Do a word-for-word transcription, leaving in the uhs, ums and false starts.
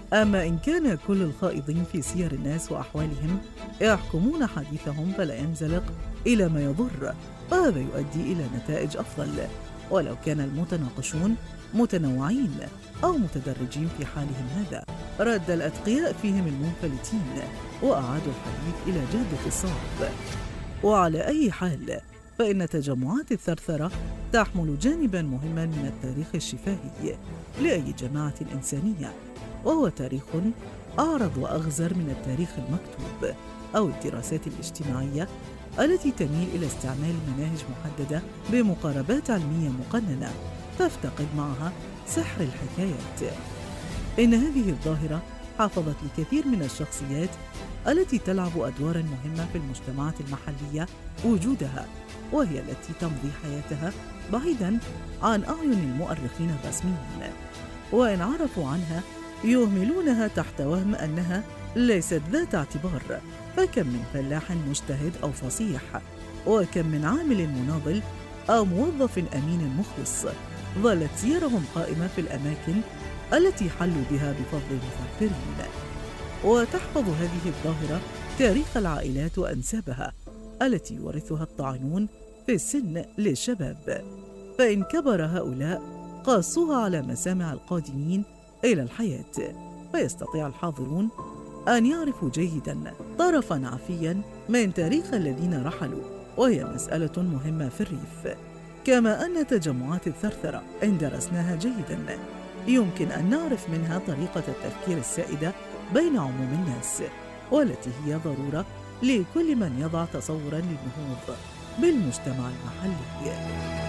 أما إن كان كل الخائضين في سير الناس وأحوالهم يحكمون حديثهم فلا ينزلق إلى ما يضر، فهذا يؤدي إلى نتائج أفضل. ولو كان المتناقشون متنوعين أو متدرجين في حالهم هذا، رد الأتقياء فيهم المنفلتين وأعادوا الحديث إلى جادة الصواب. وعلى أي حال، فإن تجمعات الثرثرة تحمل جانباً مهماً من التاريخ الشفاهي لأي جماعة إنسانية، وهو تاريخ أعرض وأغزر من التاريخ المكتوب أو الدراسات الاجتماعية التي تميل إلى استعمال مناهج محددة بمقاربات علمية مقننة تفتقد معها سحر الحكايات. إن هذه الظاهرة حافظت لكثير من الشخصيات التي تلعب أدواراً مهمة في المجتمعات المحلية وجودها، وهي التي تمضي حياتها بعيداً عن أعين المؤرخين الرسميين، وإن عرفوا عنها يهملونها تحت وهم أنها ليست ذات اعتبار. فكم من فلاح مجتهد أو فصيح، وكم من عامل مناضل أو موظف أمين مخلص ظلت سيرهم قائمة في الأماكن التي حلوا بها بفضل المثرثرين. وتحفظ هذه الظاهرة تاريخ العائلات وأنسابها التي يورثها الطاعنون في السن للشباب، فإن كبر هؤلاء قاصوها على مسامع القادمين إلى الحياة، فيستطيع الحاضرون أن يعرفوا جيداً طرفاً عفياً من تاريخ الذين رحلوا، وهي مسألة مهمة في الريف. كما أن تجمعات الثرثرة إن درسناها جيداً يمكن أن نعرف منها طريقة التفكير السائدة بين عموم الناس، والتي هي ضرورة لكل من يضع تصوراً للنهوض بالمجتمع المحلي.